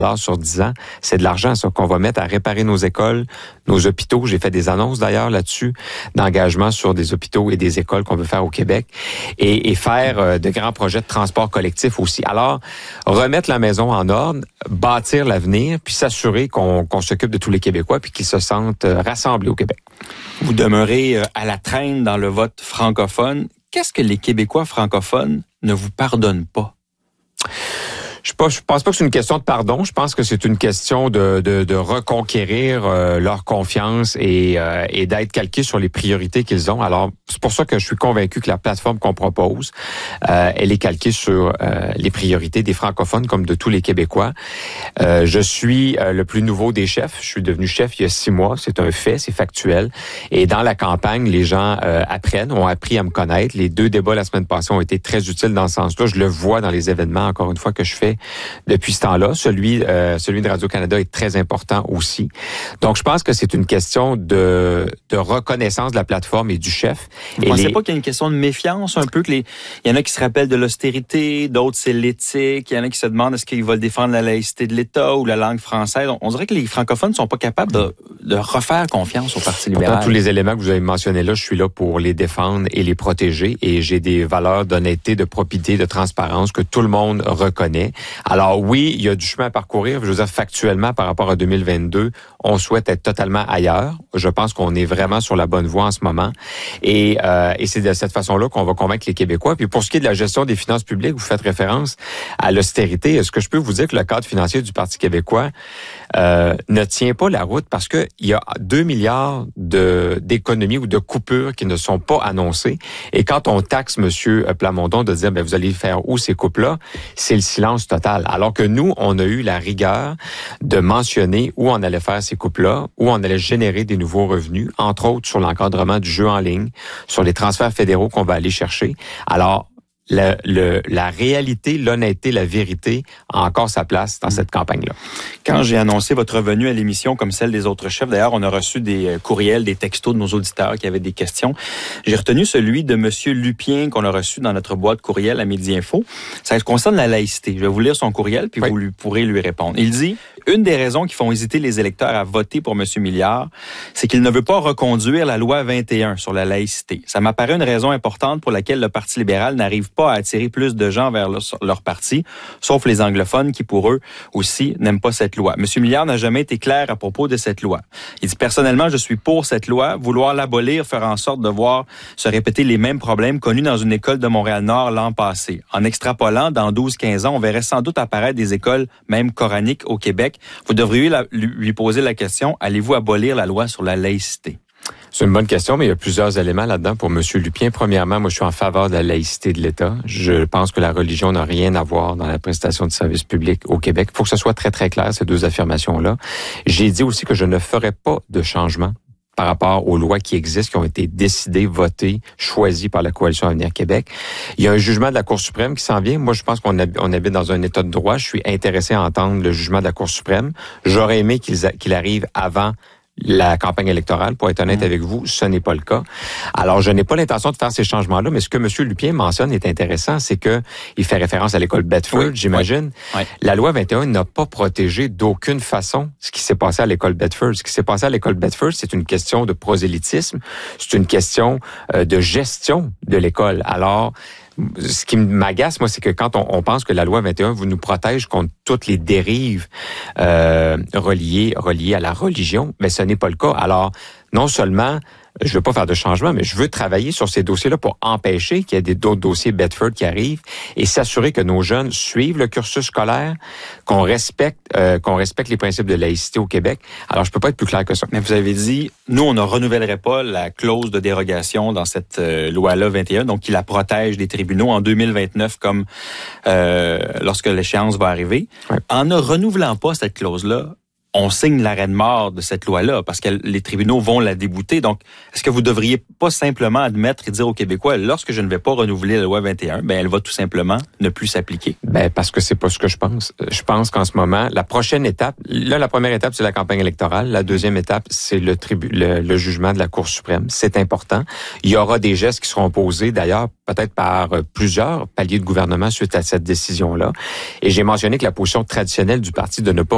sur 10 ans, c'est de l'argent ça qu'on va mettre à réparer nos écoles, nos hôpitaux. J'ai fait des annonces d'ailleurs là-dessus d'engagement sur des hôpitaux et des écoles qu'on veut faire au Québec et faire de grands projets de transport collectif aussi. Alors, remettre la maison en ordre, bâtir l'avenir, puis s'assurer qu'on s'occupe de tous les Québécois puis qu'ils se sentent rassemblés au Québec. Vous demeurez à la traîne dans le vote francophone. Qu'est-ce que les Québécois francophones ne vous pardonnent pas? Je pense pas que c'est une question de pardon. Je pense que c'est une question de reconquérir leur confiance et d'être calqué sur les priorités qu'ils ont. Alors, c'est pour ça que je suis convaincu que la plateforme qu'on propose, elle est calquée sur les priorités des francophones comme de tous les Québécois. Je suis le plus nouveau des chefs. Je suis devenu chef il y a 6 mois. C'est un fait, c'est factuel. Et dans la campagne, les gens ont appris à me connaître. Les 2 débats la semaine passée ont été très utiles dans ce sens-là. Je le vois dans les événements, encore une fois, que je fais depuis ce temps-là. Celui de Radio-Canada est très important aussi. Donc, je pense que c'est une question de reconnaissance de la plateforme et du chef. Vous pensez pas qu'il y a une question de méfiance un peu? Il y en a qui se rappellent de l'austérité, d'autres c'est l'éthique, il y en a qui se demandent est-ce qu'ils veulent défendre la laïcité de l'État ou la langue française. On dirait que les francophones ne sont pas capables de refaire confiance au Parti libéral. Pourtant, tous les éléments que vous avez mentionnés là, je suis là pour les défendre et les protéger et j'ai des valeurs d'honnêteté, de probité, de transparence que tout le monde reconnaît. Alors oui, il y a du chemin à parcourir. Je veux dire, factuellement, par rapport à 2022, on souhaite être totalement ailleurs. Je pense qu'on est vraiment sur la bonne voie en ce moment. Et c'est de cette façon-là qu'on va convaincre les Québécois. Puis pour ce qui est de la gestion des finances publiques, vous faites référence à l'austérité. Est-ce que je peux vous dire que le cadre financier du Parti québécois ne tient pas la route parce que il y a 2 milliards d'économies ou de coupures qui ne sont pas annoncées. Et quand on taxe M. Plamondon de dire, vous allez faire où ces coupes-là, c'est le silence total. Alors que nous, on a eu la rigueur de mentionner où on allait faire ces coupes-là, où on allait générer des nouveaux revenus, entre autres sur l'encadrement du jeu en ligne, sur les transferts fédéraux qu'on va aller chercher. Alors, la réalité, l'honnêteté, la vérité a encore sa place dans cette campagne-là. Quand j'ai annoncé votre venue à l'émission, comme celle des autres chefs, d'ailleurs, on a reçu des courriels, des textos de nos auditeurs qui avaient des questions. J'ai retenu celui de Monsieur Lupien qu'on a reçu dans notre boîte courriel à Midi Info. Ça concerne la laïcité. Je vais vous lire son courriel, puis vous pourrez lui répondre. Il dit... Une des raisons qui font hésiter les électeurs à voter pour M. Milliard, c'est qu'il ne veut pas reconduire la loi 21 sur la laïcité. Ça m'apparaît une raison importante pour laquelle le Parti libéral n'arrive pas à attirer plus de gens vers leur parti, sauf les anglophones qui, pour eux aussi, n'aiment pas cette loi. M. Milliard n'a jamais été clair à propos de cette loi. Il dit, personnellement, je suis pour cette loi. Vouloir l'abolir fera en sorte de voir se répéter les mêmes problèmes connus dans une école de Montréal-Nord l'an passé. En extrapolant, dans 12-15 ans, on verrait sans doute apparaître des écoles, même coraniques, au Québec. Vous devriez lui poser la question, allez-vous abolir la loi sur la laïcité? C'est une bonne question, mais il y a plusieurs éléments là-dedans pour M. Lupien. Premièrement, moi, je suis en faveur de la laïcité de l'État. Je pense que la religion n'a rien à voir dans la prestation de services publics au Québec. Il faut que ce soit très, très clair, ces 2 affirmations-là. J'ai dit aussi que je ne ferai pas de changement par rapport aux lois qui existent, qui ont été décidées, votées, choisies par la Coalition Avenir Québec. Il y a un jugement de la Cour suprême qui s'en vient. Moi, je pense qu'on habite dans un état de droit. Je suis intéressé à entendre le jugement de la Cour suprême. J'aurais aimé qu'il arrive avant la campagne électorale. Pour être honnête avec vous, ce n'est pas le cas. Alors, je n'ai pas l'intention de faire ces changements-là, mais ce que M. Lupien mentionne est intéressant, c'est que il fait référence à l'école Bedford, j'imagine. Oui. La loi 21 n'a pas protégé d'aucune façon ce qui s'est passé à l'école Bedford. Ce qui s'est passé à l'école Bedford, c'est une question de prosélytisme, c'est une question de gestion de l'école. Alors, ce qui m'agace, moi, c'est que quand on pense que la loi 21 nous protège contre toutes les dérives reliées à la religion, mais ce n'est pas le cas. Alors, non seulement je veux pas faire de changement, mais je veux travailler sur ces dossiers-là pour empêcher qu'il y ait d'autres dossiers Bedford qui arrivent et s'assurer que nos jeunes suivent le cursus scolaire, qu'on respecte les principes de laïcité au Québec. Alors, je peux pas être plus clair que ça. Mais vous avez dit, nous, on ne renouvellerait pas la clause de dérogation dans cette loi-là 21, donc qui la protège des tribunaux en 2029 comme lorsque l'échéance va arriver. Ouais. En ne renouvelant pas cette clause-là, on signe l'arrêt de mort de cette loi-là parce que les tribunaux vont la débouter. Donc, est-ce que vous devriez pas simplement admettre et dire aux Québécois, lorsque je ne vais pas renouveler la loi 21, elle va tout simplement ne plus s'appliquer? Parce que c'est pas ce que je pense. Je pense qu'en ce moment, la prochaine étape, la première étape, c'est la campagne électorale. La deuxième étape, c'est le jugement de la Cour suprême. C'est important. Il y aura des gestes qui seront posés, d'ailleurs, peut-être par plusieurs paliers de gouvernement suite à cette décision-là. Et j'ai mentionné que la position traditionnelle du parti de ne pas